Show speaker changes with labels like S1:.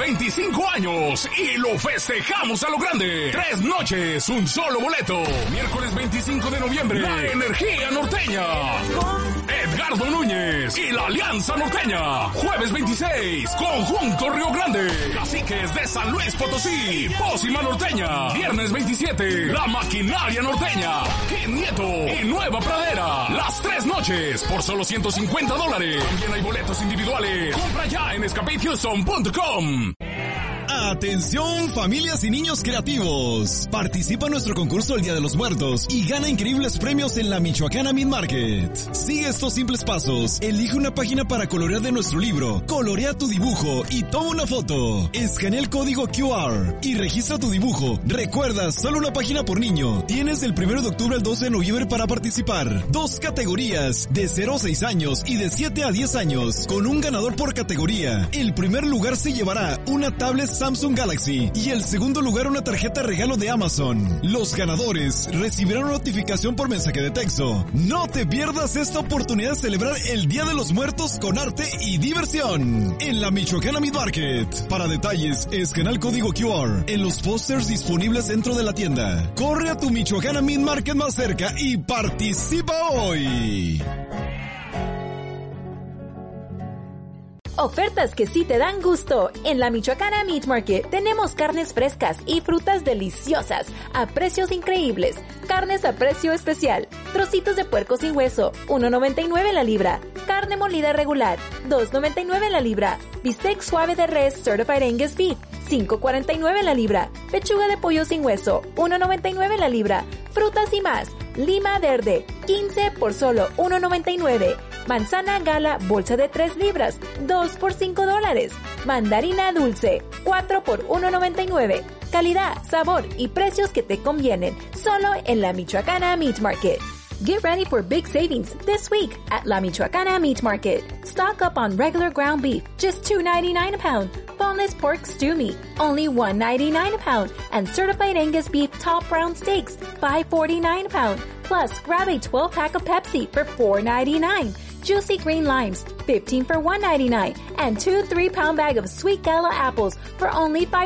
S1: 25 años y lo festejamos a lo grande. 3 noches, un solo boleto. Miércoles 25 de noviembre, la Energía Norteña. Edgardo Núñez y la Alianza Norteña. Jueves 26, Conjunto Río Grande. Caciques de San Luis Potosí, Pócima Norteña. Viernes 27, La Maquinaria Norteña. Kid Nieto y Nueva Pradera. Las 3 noches por solo $150. También hay boletos individuales. Compra ya en escapehouston.com.
S2: Atención familias y niños creativos. Participa en nuestro concurso el Día de los Muertos y gana increíbles premios en la Michoacana Meat Market. Sigue estos simples pasos. Elige una página para colorear de nuestro libro. Colorea tu dibujo y toma una foto. Escanea el código QR y registra tu dibujo. Recuerda, solo una página por niño. Tienes del 1 de octubre al 12 de noviembre para participar. 2 categorías, de 0 a 6 años y de 7 a 10 años, con un ganador por categoría. El primer lugar se llevará una tablet Samsung Galaxy y el segundo lugar una tarjeta regalo de Amazon. Los ganadores recibirán una notificación por mensaje de texto. No te pierdas esta oportunidad de celebrar el Día de los Muertos con arte y diversión en la Michoacana Meat Market. Para detalles, escanea el código QR en los pósters disponibles dentro de la tienda. Corre a tu Michoacana Meat Market más cerca y participa hoy.
S3: Ofertas que sí te dan gusto. En la Michoacana Meat Market tenemos carnes frescas y frutas deliciosas a precios increíbles. Carnes a precio especial. Trocitos de puerco sin hueso, $1.99 la libra. Carne molida regular, $2.99 la libra. Bistec suave de res Certified Angus Beef, $5.49 la libra. Pechuga de pollo sin hueso, $1.99 la libra. Frutas y más. Lima verde, 15 por solo $1.99. Manzana gala, bolsa de 3 libras, 2 por $5. Mandarina dulce, 4 por $1.99. Calidad, sabor y precios que te convienen, solo en la Michoacana Meat Market. Get ready for big savings this week at La Michoacana Meat Market. Stock up on regular ground beef, just $2.99 a pound. Boneless pork stew meat, only $1.99 a pound. And certified Angus beef top round steaks, $5.49 a pound. Plus, grab a 12-pack of Pepsi for $4.99. Juicy green limes, 15 for $1.99. And 2 3-pound bag of sweet gala apples for only $5.